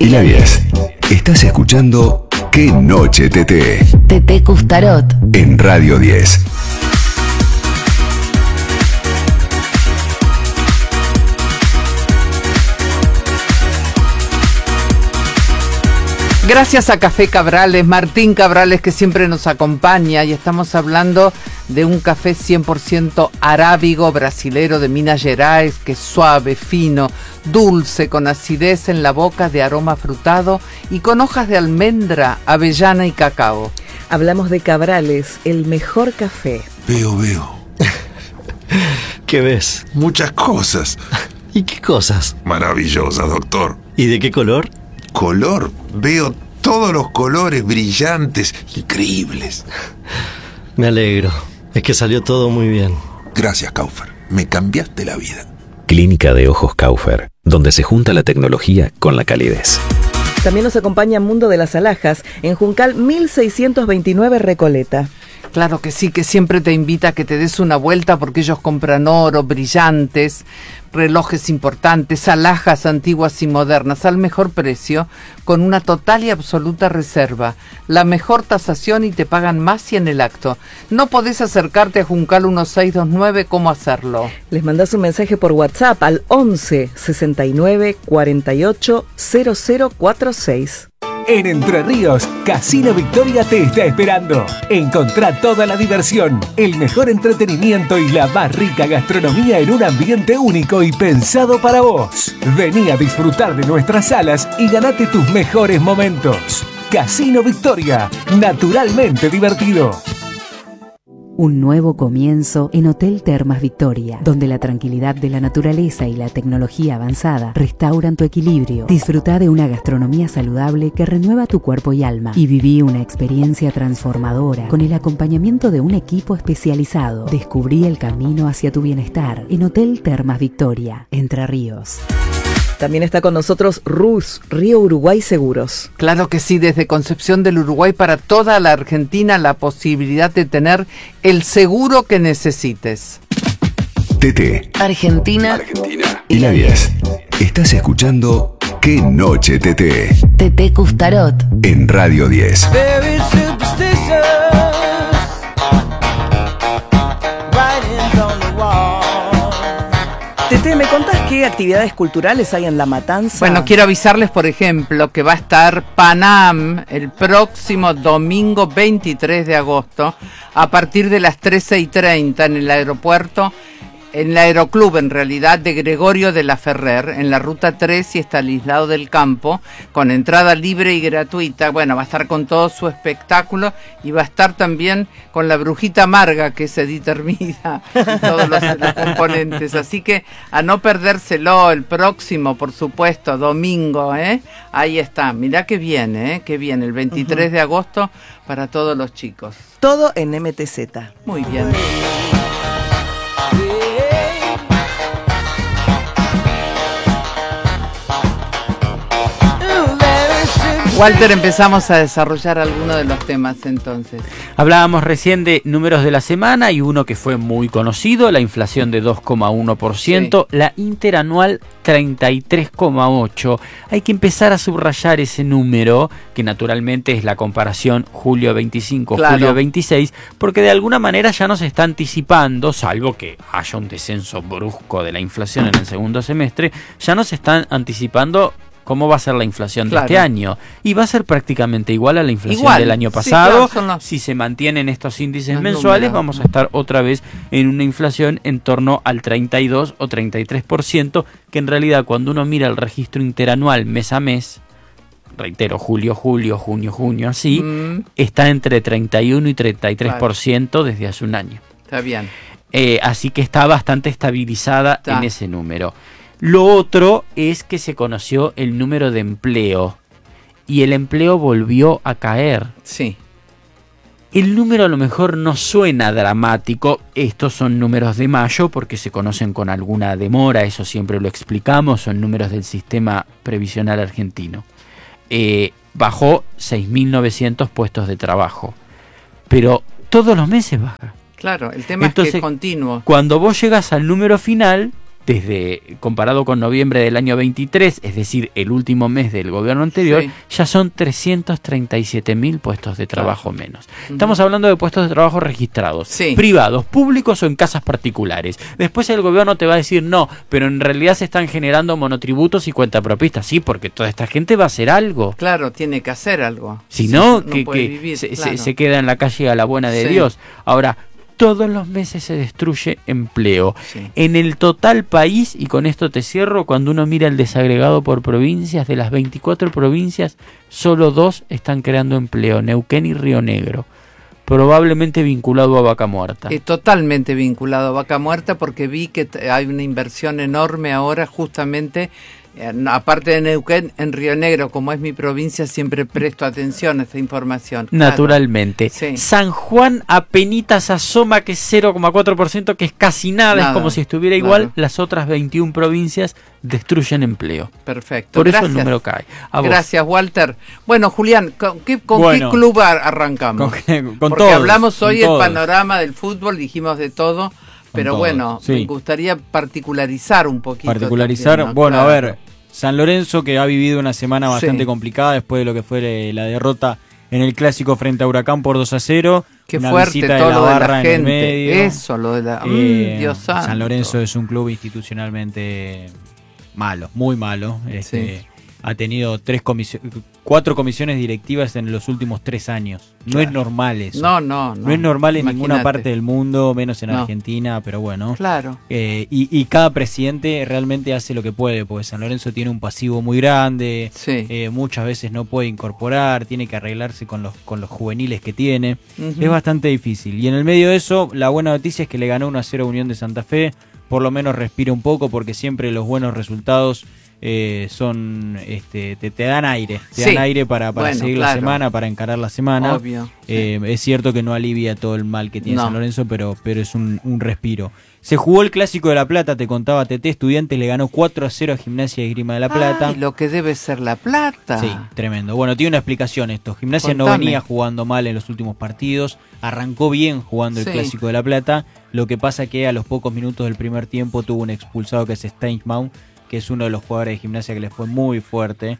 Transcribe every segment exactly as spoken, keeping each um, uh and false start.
y la diez. Estás escuchando Qué Noche T T. T T Custarot. En Radio diez. Gracias a Café Cabrales, Martín Cabrales, que siempre nos acompaña, y estamos hablando de un café cien por ciento arábigo brasilero de Minas Gerais, que es suave, fino, dulce, con acidez en la boca, de aroma frutado y con hojas de almendra, avellana y cacao. Hablamos de Cabrales, el mejor café. Veo, veo. ¿Qué ves? Muchas cosas. ¿Y qué cosas? Maravillosas, doctor. ¿Y de qué color? Color. Veo todos los colores brillantes, increíbles. Me alegro. Es que salió todo muy bien. Gracias, Kaufer. Me cambiaste la vida. Clínica de Ojos Kaufer, donde se junta la tecnología con la calidez. También nos acompaña Mundo de las Alhajas, en Juncal mil seiscientos veintinueve, Recoleta. Claro que sí, que siempre te invita a que te des una vuelta, porque ellos compran oro, brillantes, relojes importantes, alhajas antiguas y modernas al mejor precio, con una total y absoluta reserva, la mejor tasación, y te pagan más si en el acto. No podés acercarte a Juncal dieciséis veintinueve, ¿cómo hacerlo? Les mandás un mensaje por WhatsApp al once sesenta y nueve cuarenta y ocho cero cero cuarenta y seis. En Entre Ríos, Casino Victoria te está esperando. Encontrá toda la diversión, el mejor entretenimiento y la más rica gastronomía en un ambiente único y pensado para vos. Vení a disfrutar de nuestras salas y ganate tus mejores momentos. Casino Victoria, naturalmente divertido. Un nuevo comienzo en Hotel Termas Victoria, donde la tranquilidad de la naturaleza y la tecnología avanzada restauran tu equilibrio. Disfruta de una gastronomía saludable que renueva tu cuerpo y alma, y viví una experiencia transformadora con el acompañamiento de un equipo especializado. Descubrí el camino hacia tu bienestar en Hotel Termas Victoria, Entre Ríos. También está con nosotros R U S, Río Uruguay Seguros. Claro que sí, desde Concepción del Uruguay para toda la Argentina, la posibilidad de tener el seguro que necesites. T T. Argentina. Argentina. Y la diez. Estás escuchando Qué Noche T T. T T Custarot. En Radio diez. Tete, ¿me contás qué actividades culturales hay en La Matanza? Bueno, quiero avisarles, por ejemplo, que va a estar Panam el próximo domingo veintitrés de agosto a partir de las trece y treinta en el aeropuerto, en el aeroclub en realidad, de Gregorio de la Ferrer, en la ruta tres y Estanislao del Campo, con entrada libre y gratuita. Bueno, va a estar con todo su espectáculo y va a estar también con la Brujita Amarga, que es Edith Hermida, y todos los, los componentes. Así que a no perdérselo el próximo, por supuesto, domingo, ¿eh? Ahí está, mirá que viene, ¿eh? Que viene el veintitrés uh-huh. de agosto para todos los chicos. Todo en M T Z. Muy bien. Walter, empezamos a desarrollar algunos de los temas entonces. Hablábamos recién de números de la semana y uno que fue muy conocido, la inflación de dos coma uno por ciento, sí. La interanual treinta y tres coma ocho por ciento. Hay que empezar a subrayar ese número, que naturalmente es la comparación julio veinticinco, claro. julio veintiséis, porque de alguna manera ya nos está anticipando, salvo que haya un descenso brusco de la inflación en el segundo semestre, ya nos están anticipando cómo va a ser la inflación claro. de este año. Y va a ser prácticamente igual a la inflación igual. del año pasado. Sí, claro, los... Si se mantienen estos índices los mensuales, números. Vamos a estar otra vez en una inflación en torno al treinta y dos o treinta y tres por ciento, que en realidad cuando uno mira el registro interanual mes a mes, reitero, julio, julio, junio, junio, así, mm. está entre treinta y uno y treinta y tres por ciento claro. desde hace un año. Está bien. Eh, así que está bastante estabilizada está. en ese número. Lo otro es que se conoció el número de empleo y el empleo volvió a caer. Sí. El número a lo mejor no suena dramático, estos son números de mayo porque se conocen con alguna demora, eso siempre lo explicamos, son números del sistema previsional argentino. Eh, bajó seis mil novecientos puestos de trabajo, pero todos los meses baja. Claro, el tema Entonces, es que es continuo. Cuando vos llegas al número final, desde comparado con noviembre del año veintitrés, es decir, el último mes del gobierno anterior, sí. ya son trescientos treinta y siete mil puestos de trabajo claro. menos. Uh-huh. Estamos hablando de puestos de trabajo registrados, sí. privados, públicos o en casas particulares. Después el gobierno te va a decir no, pero en realidad se están generando monotributos y cuentapropistas, sí, porque toda esta gente va a hacer algo. Claro, tiene que hacer algo. Si no, no que, que vivir, se, claro. se, se queda en la calle a la buena de sí. Dios. Ahora, todos los meses se destruye empleo. Sí. En el total país, y con esto te cierro, cuando uno mira el desagregado por provincias, de las veinticuatro provincias, solo dos están creando empleo, Neuquén y Río Negro. Probablemente vinculado a Vaca Muerta. Eh, totalmente vinculado a Vaca Muerta, porque vi que t- hay una inversión enorme ahora justamente, eh, aparte de Neuquén, en Río Negro. Como es mi provincia, siempre presto atención a esta información. Naturalmente. Claro. Sí. San Juan apenitas asoma que es cero coma cuatro por ciento, que es casi nada, nada, es como si estuviera igual. Claro. Las otras veintiuna provincias destruyen empleo. Perfecto. Por Gracias. eso el número cae. A Gracias, vos. Walter. Bueno, Julián, ¿con qué, con bueno, qué club arrancamos? Con, con Porque todos, hablamos hoy del todos. panorama del fútbol, dijimos de todo, pero todos, bueno, sí. me gustaría particularizar un poquito. Particularizar, también, ¿no? bueno, Claro. a ver, San Lorenzo, que ha vivido una semana bastante Sí. complicada después de lo que fue la derrota en el clásico frente a Huracán por dos a cero. Qué una fuerte visita todo de la lo de barra la en el gente. medio. Eso, lo de la... Eh, mm, Dios santo. San Lorenzo es un club institucionalmente malo, muy malo. Este, Sí. Ha tenido tres comisi- cuatro comisiones directivas en los últimos tres años. No Claro. es normal eso. No, no, no. No es normal en Imagínate. ninguna parte del mundo, menos en No. Argentina, pero bueno. Claro. Eh, y, y cada presidente realmente hace lo que puede, porque San Lorenzo tiene un pasivo muy grande, Sí. eh, muchas veces no puede incorporar, tiene que arreglarse con los, con los juveniles que tiene. Ujú. Es bastante difícil. Y en el medio de eso, la buena noticia es que le ganó uno a cero a Unión de Santa Fe, por lo menos respira un poco, porque siempre los buenos resultados eh, son este te, te dan aire, te Sí. dan aire para, para Bueno, seguir claro. la semana, para encarar la semana. Obvio. Eh, es cierto que no alivia todo el mal que tiene No. San Lorenzo, pero, pero es un, un respiro. Se jugó el Clásico de La Plata, te contaba Tete, Estudiantes le ganó cuatro a cero a Gimnasia y Esgrima de La Plata. Ay, lo que debe ser La Plata. Sí, tremendo. Bueno, tiene una explicación esto. Gimnasia Contame. no venía jugando mal en los últimos partidos, arrancó bien jugando el Sí. Clásico de La Plata. Lo que pasa que a los pocos minutos del primer tiempo tuvo un expulsado que es Steinmauer, que es uno de los jugadores de Gimnasia que le fue muy fuerte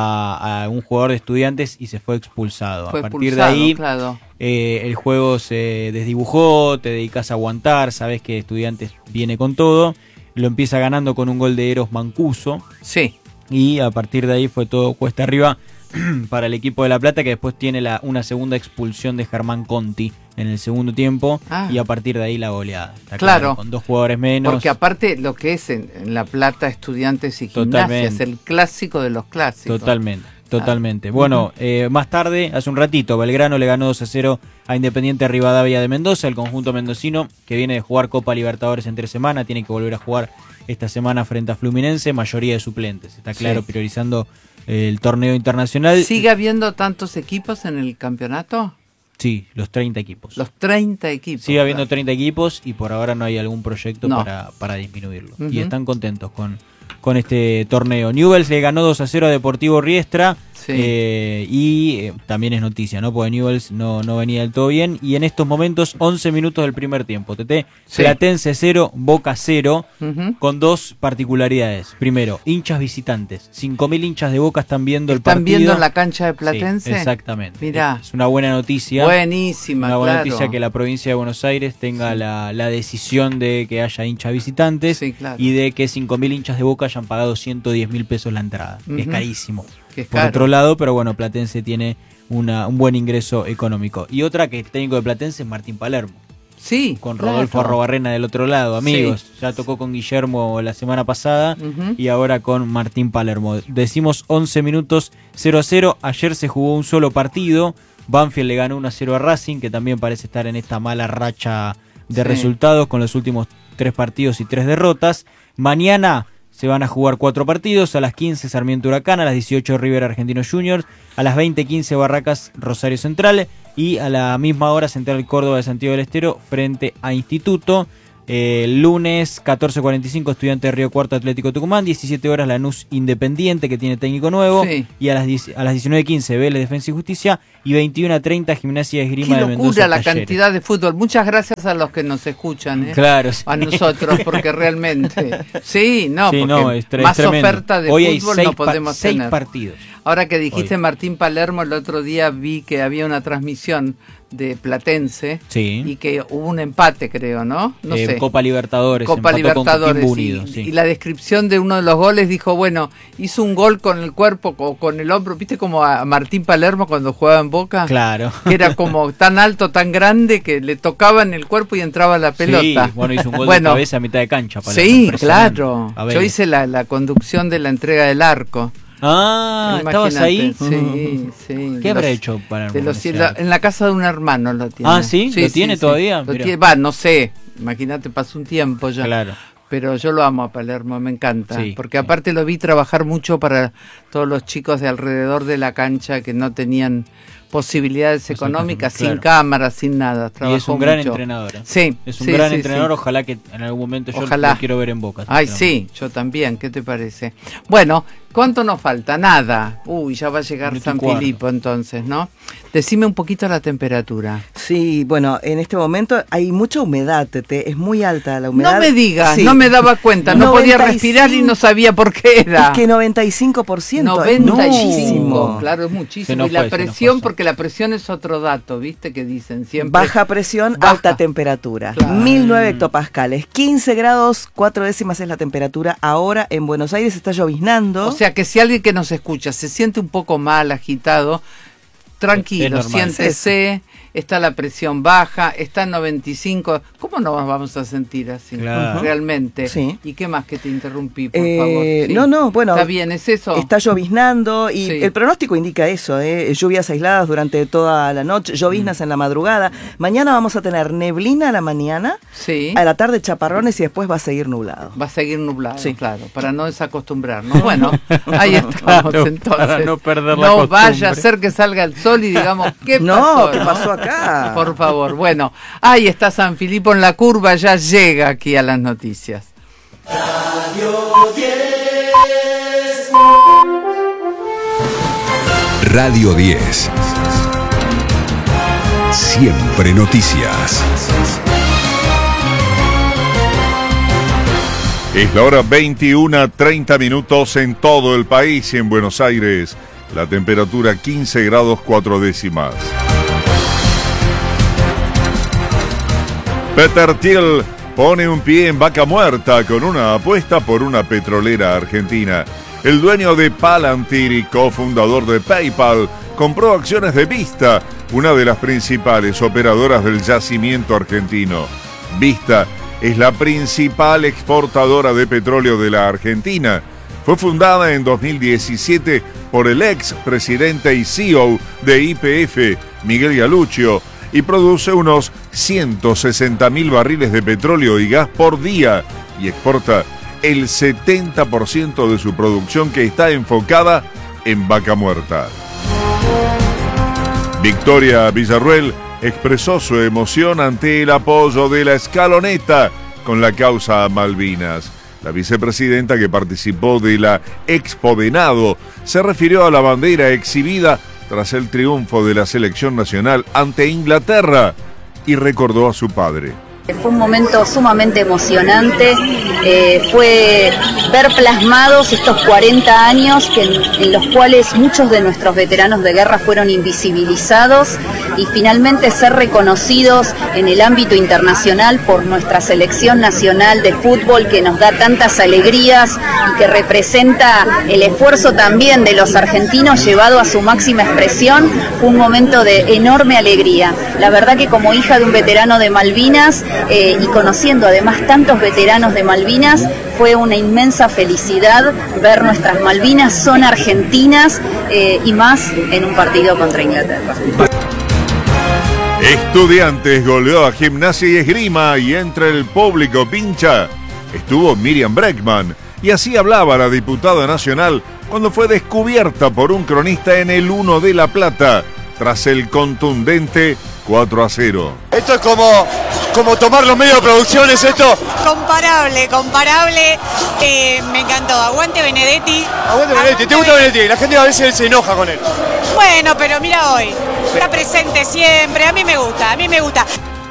a, a un jugador de Estudiantes y se fue expulsado. Fue a partir expulsado, de ahí claro. eh, el juego se desdibujó, te dedicas a aguantar, sabes que Estudiantes viene con todo, lo empieza ganando con un gol de Eros Mancuso. Sí. Y a partir de ahí fue todo cuesta arriba para el equipo de La Plata, que después tiene la, una segunda expulsión de Germán Conti en el segundo tiempo. Ah. Y a partir de ahí la goleada. Está Claro. Con dos jugadores menos. Porque aparte lo que es en, en La Plata, Estudiantes y Gimnasia, Totalmente. es el clásico de los clásicos. Totalmente, totalmente. Ah. Bueno, Ujú. eh, más tarde, hace un ratito, Belgrano le ganó dos a cero a Independiente Rivadavia de Mendoza, el conjunto mendocino, que viene de jugar Copa Libertadores entre semana, tiene que volver a jugar esta semana frente a Fluminense, mayoría de suplentes. Está claro, Sí. priorizando el torneo internacional. ¿Sigue habiendo tantos equipos en el campeonato? Sí, los treinta equipos. Los treinta equipos. Sigue habiendo claro. treinta equipos y por ahora no hay algún proyecto No. para, para disminuirlo. Ujú. Y están contentos con, con este torneo. Newell's le ganó dos a cero a Deportivo Riestra. Sí. eh, y eh, también es noticia, ¿no? Porque Newell's no, no venía del todo bien. Y en estos momentos, once minutos del primer tiempo. Tete, Sí. Platense cero, Boca cero. Ujú. Con dos particularidades. Primero, hinchas visitantes. cinco mil hinchas de Boca están viendo el ¿Están partido. viendo en la cancha de Platense? Sí, exactamente. Mirá. Es una buena noticia. Buenísima, Una buena claro. noticia que la provincia de Buenos Aires tenga Sí. la, la decisión de que haya hinchas visitantes Sí, claro. y de que cinco mil hinchas de Boca hayan pagado ciento diez mil pesos la entrada. Ujú. Es carísimo. Que es Por caro. otro lado, pero bueno, Platense tiene una, un buen ingreso económico. Y otra que el técnico de Platense es Martín Palermo, Sí, con claro. Rodolfo Arrobarrena del otro lado, amigos. Sí. Ya tocó con Guillermo la semana pasada Ujú. y ahora con Martín Palermo. Decimos once minutos cero a cero. Ayer se jugó un solo partido. Banfield le ganó uno a cero a Racing, que también parece estar en esta mala racha de Sí. resultados con los últimos tres partidos y tres derrotas. Mañana se van a jugar cuatro partidos. A las quince Sarmiento Huracán, a las dieciocho River Argentinos Juniors, a las veinte quince Barracas Rosario Central y a la misma hora Central Córdoba de Santiago del Estero frente a Instituto. Eh, lunes catorce cuarenta y cinco Estudiantes de Río Cuarto Atlético Tucumán, diecisiete horas Lanús Independiente, que tiene técnico nuevo, Sí. y a las, diez, a las diecinueve quince Vélez Defensa y Justicia, y veintiuno treinta Gimnasia y Esgrima Qué de Mendoza. locura la Talleres. cantidad de fútbol. Muchas gracias a los que nos escuchan, ¿eh? Claro, sí. A nosotros, porque realmente... Sí, no, Sí, porque no, es, tre- más es tremendo. oferta de Hoy fútbol hay seis no podemos pa- seis tener. partidos. Ahora que dijiste Hoy. Martín Palermo, el otro día vi que había una transmisión de Platense Sí. y que hubo un empate, creo, ¿no? No Eh, sé. Copa Libertadores. Copa empató con Libertadores. Coquimbo Unido, y, sí. y la descripción de uno de los goles dijo, bueno, hizo un gol con el cuerpo o con el hombro, ¿viste como a Martín Palermo cuando jugaba en Boca? Claro. Que era como tan alto, tan grande que le tocaba en el cuerpo y entraba la pelota. Sí, bueno, hizo un gol Bueno, de cabeza a mitad de cancha. Palermo, sí, impresionante. claro. A ver. Yo hice la, la conducción de la entrega del arco. Ah, ¿estabas Imagínate. ahí? Sí, sí. ¿Qué habrá Los- hecho Palermo de con los- ese la- arco? en la casa de un hermano lo tiene. Ah, ¿sí? ¿Lo tiene todavía? Lo Mirá. tiene- Va, no sé. Imagínate, pasó un tiempo ya. Claro. Pero yo lo amo a Palermo, me encanta. Sí, porque aparte lo vi trabajar mucho para todos los chicos de alrededor de la cancha que no tenían posibilidades económicas, claro. sin cámaras, sin nada. Y es Trabajó un gran mucho. entrenador. ¿eh? Sí. Es un sí, gran sí, entrenador. sí. Ojalá que en algún momento yo Ojalá. lo quiero ver en Boca. Ay, sinceramente. sí, yo también. ¿Qué te parece? Bueno, ¿cuánto nos falta? Nada. Uy, ya va a llegar Minuto y San cuarto. Filipo entonces, ¿no? Decime un poquito la temperatura. Sí, bueno, en este momento hay mucha humedad, Tete, es muy alta la humedad. No me digas, Sí. no me daba cuenta, no podía noventa y respirar y no sabía por qué era. Es que noventa y cinco por ciento. noventa y cinco, es muchísimo. claro, es Se muchísimo. nos Y la fue, se nos presión, pasó. porque la presión es otro dato, ¿viste? Que dicen siempre. Baja presión, Baja. alta temperatura. Claro. mil nueve hectopascales. quince grados, cuatro décimas es la temperatura. Ahora en Buenos Aires está lloviznando. O sea que si alguien que nos escucha se siente un poco mal, agitado, tranquilo, Es normal. siéntese, está la presión baja, está en noventa y cinco. ¿Cómo nos vamos a sentir así? Claro. Realmente. Sí. ¿Y qué más que te interrumpí, por Eh, favor? Sí. No, no, bueno. Está bien, es eso. Está lloviznando y Sí. el pronóstico indica eso, ¿eh? Lluvias aisladas durante toda la noche, lloviznas en la madrugada. Mañana vamos a tener neblina a la mañana, Sí. a la tarde chaparrones y después va a seguir nublado. Va a seguir nublado, Sí. claro, para no desacostumbrarnos. Bueno, ahí estamos Claro, entonces. para no perder la No costumbre. vaya a ser que salga el sol y digamos, ¿qué No, pasó? ¿qué pasó acá? Por favor, bueno, ahí está San Filipo en la curva, ya llega aquí a las noticias. Radio diez. Siempre noticias. Es la hora veintiuna treinta minutos en todo el país y en Buenos Aires. La temperatura quince grados cuatro décimas. Peter Thiel pone un pie en vaca muerta con una apuesta por una petrolera argentina. El dueño de Palantir y cofundador de PayPal compró acciones de Vista, una de las principales operadoras del yacimiento argentino. Vista es la principal exportadora de petróleo de la Argentina. Fue fundada en dos mil diecisiete por el ex presidente y C E O de Y P F, Miguel Galuccio, y produce unos ciento sesenta mil barriles de petróleo y gas por día y exporta el setenta por ciento de su producción, que está enfocada en vaca muerta. Victoria Villarruel expresó su emoción ante el apoyo de la escaloneta con la causa Malvinas. La vicepresidenta, que participó de la Expo Venado, se refirió a la bandera exhibida tras el triunfo de la selección nacional ante Inglaterra y recordó a su padre. Fue un momento sumamente emocionante, eh, fue ver plasmados estos cuarenta años que en, en los cuales muchos de nuestros veteranos de guerra fueron invisibilizados y finalmente ser reconocidos en el ámbito internacional por nuestra selección nacional de fútbol, que nos da tantas alegrías y que representa el esfuerzo también de los argentinos llevado a su máxima expresión. Fue un momento de enorme alegría. La verdad que como hija de un veterano de Malvinas, Eh, y conociendo además tantos veteranos de Malvinas, fue una inmensa felicidad ver nuestras Malvinas son argentinas, eh, y más en un partido contra Inglaterra. Estudiantes goleó a Gimnasia y Esgrima, y entre el público pincha estuvo Miriam Breckman, y así hablaba la diputada nacional cuando fue descubierta por un cronista en el Uno de La Plata tras el contundente cuatro a cero. Esto es como, como tomar los medios de producción, ¿es esto? Comparable, comparable. Eh, me encantó. Aguante Benedetti. Aguante Benedetti. ¿Te gusta Benedetti? La gente a veces se enoja con él. Bueno, pero mira hoy. Está presente siempre. A mí me gusta, a mí me gusta.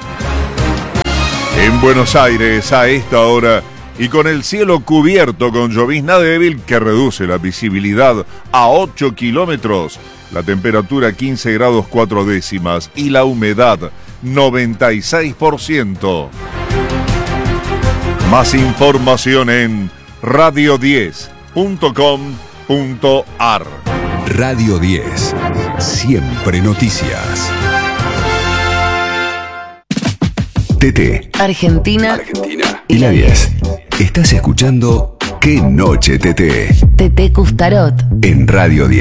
En Buenos Aires, a esta hora, y con el cielo cubierto con llovizna débil que reduce la visibilidad a ocho kilómetros, la temperatura quince grados cuatro décimas y la humedad noventa y seis por ciento. Más información en radio diez punto com punto ar. Radio diez. Siempre noticias. T T. Argentina. Argentina. Y la diez. Estás escuchando Qué Noche T T. T T Custarot. En Radio diez.